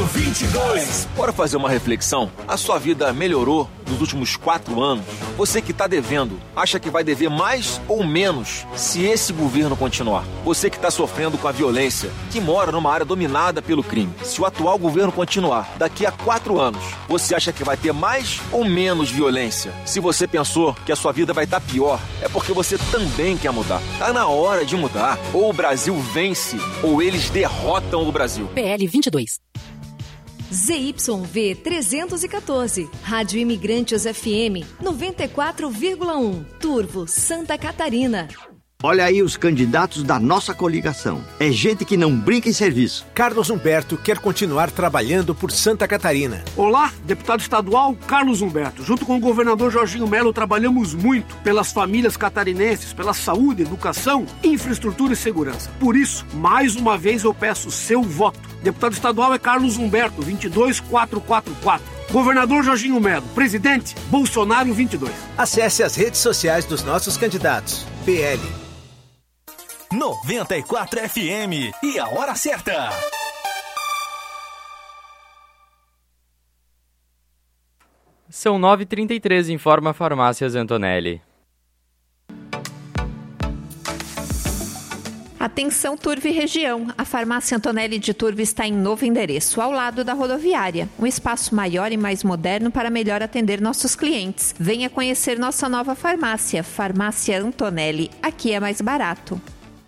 22. Bora fazer uma reflexão? A sua vida melhorou nos últimos 4 anos? Você que está devendo, acha que vai dever mais ou menos se esse governo continuar? Você que está sofrendo com a violência, que mora numa área dominada pelo crime, se o atual governo continuar, daqui a 4 anos, você acha que vai ter mais ou menos violência? Se você pensou que a sua vida vai estar pior, é porque você também quer mudar. Tá na hora de mudar. Ou o Brasil vence, ou eles derrotam o Brasil. PL 22. ZYV 314, Rádio Imigrantes FM 94,1, Turvo, Santa Catarina. Olha aí os candidatos da nossa coligação. É gente que não brinca em serviço. Carlos Humberto quer continuar trabalhando por Santa Catarina. Olá, deputado estadual Carlos Humberto. Junto com o governador Jorginho Melo, trabalhamos muito pelas famílias catarinenses, pela saúde, educação, infraestrutura e segurança. Por isso, mais uma vez eu peço seu voto. Deputado estadual é Carlos Humberto, 22444. Governador Jorginho Melo. Presidente, Bolsonaro 22. Acesse as redes sociais dos nossos candidatos. PL 94 FM e a hora certa. São 9h33, informa Farmácias Antonelli. Atenção Turvo e região, a Farmácia Antonelli de Turvo está em novo endereço, ao lado da rodoviária. Um espaço maior e mais moderno para melhor atender nossos clientes. Venha conhecer nossa nova farmácia, Farmácia Antonelli. Aqui é mais barato.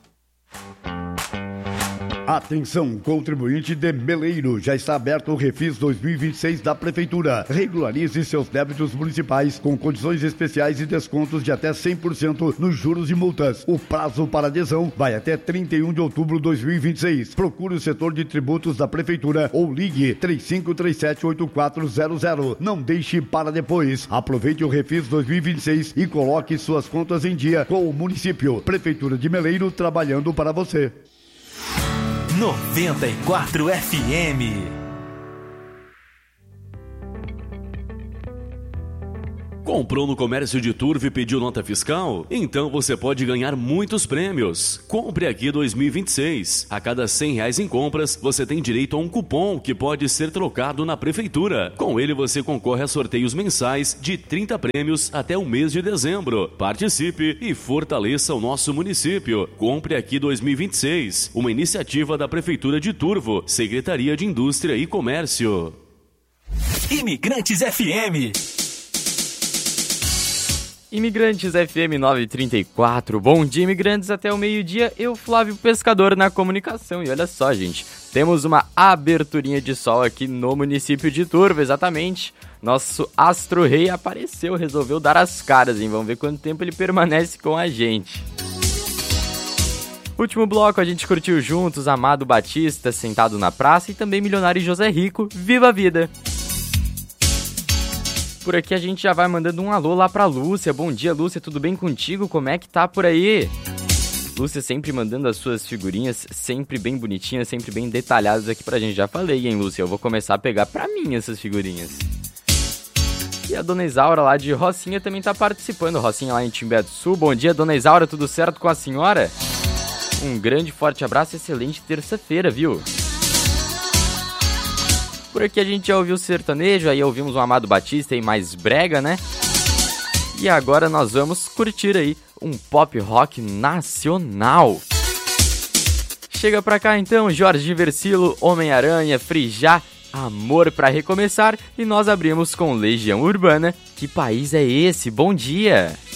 Atenção, contribuinte de Meleiro, já está aberto o Refis 2026 da Prefeitura. Regularize seus débitos municipais com condições especiais e descontos de até 100% nos juros e multas. O prazo para adesão vai até 31 de outubro de 2026. Procure o setor de tributos da Prefeitura ou ligue 3537-8400. Não deixe para depois. Aproveite o Refis 2026 e coloque suas contas em dia com o município. Prefeitura de Meleiro, trabalhando para você. 94 FM. Comprou no comércio de Turvo e pediu nota fiscal? Então você pode ganhar muitos prêmios. Compre aqui 2026. A cada R$100 em compras, você tem direito a um cupom que pode ser trocado na prefeitura. Com ele você concorre a sorteios mensais de 30 prêmios até o mês de dezembro. Participe e fortaleça o nosso município. Compre aqui 2026. Uma iniciativa da Prefeitura de Turvo, Secretaria de Indústria e Comércio. Imigrantes FM. Imigrantes FM 934, bom dia imigrantes, até o meio-dia, eu Flávio Pescador na comunicação. E olha só gente, temos uma aberturinha de sol aqui no município de Turvo, exatamente. Nosso Astro Rei apareceu, resolveu dar as caras, hein? Vamos ver quanto tempo ele permanece com a gente. Último bloco, a gente curtiu juntos Amado Batista, Sentado na Praça, e também Milionário José Rico, Viva a Vida. Por aqui a gente já vai mandando um alô lá pra Lúcia. Bom dia, Lúcia, tudo bem contigo? Como é que tá por aí? Lúcia sempre mandando as suas figurinhas, sempre bem bonitinhas, sempre bem detalhadas aqui pra gente. Já falei, hein, Lúcia? Eu vou começar a pegar pra mim essas figurinhas. E a Dona Isaura lá de Rocinha também tá participando. Rocinha lá em Timbé do Sul. Bom dia, Dona Isaura, tudo certo com a senhora? Um grande, forte abraço, excelente terça-feira, viu? Por aqui a gente já ouviu sertanejo, aí ouvimos o Amado Batista e mais brega, né? E agora nós vamos curtir aí um pop rock nacional. Chega pra cá então, Jorge Versilo, Homem-Aranha, Frijá, Amor pra Recomeçar, e nós abrimos com Legião Urbana. Que país é esse? Bom dia!